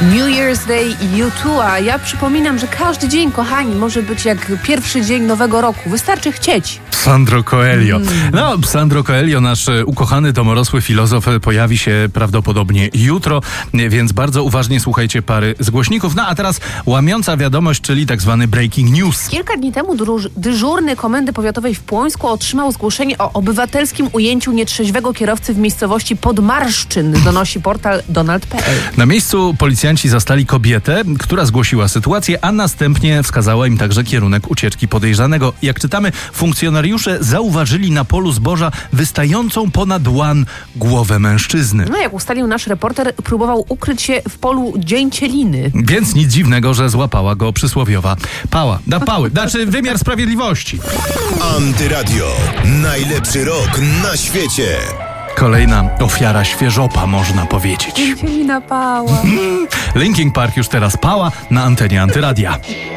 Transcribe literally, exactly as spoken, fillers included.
New Year's Day i U dwa, a ja przypominam, że każdy dzień, kochani, może być jak pierwszy dzień nowego roku. Wystarczy chcieć. Sandro Coelho. No, Sandro Coelho, nasz ukochany domorosły filozof, pojawi się prawdopodobnie jutro, więc bardzo uważnie słuchajcie pary z głośników. No a teraz łamiąca wiadomość, czyli tak zwany breaking news. Kilka dni temu druż- dyżurny Komendy Powiatowej w Płońsku otrzymał zgłoszenie o obywatelskim ujęciu nietrzeźwego kierowcy w miejscowości Podmarszczyn, donosi portal donald kropka p l. Na miejscu policjanci zastali kobietę, która zgłosiła sytuację, a następnie wskazała im także kierunek ucieczki podejrzanego. Jak czytamy, funkcjonariusze zauważyli na polu zboża wystającą ponad łan głowę mężczyzny. No jak ustalił nasz reporter, próbował ukryć się w polu dzięcieliny. Więc nic dziwnego, że złapała go przysłowiowa pała. Da pały, znaczy wymiar sprawiedliwości. Antyradio. Najlepszy rok na świecie. Kolejna ofiara świeżopa, można powiedzieć. Dzięcielina pała. Linkin Park już teraz pała na antenie Antyradia.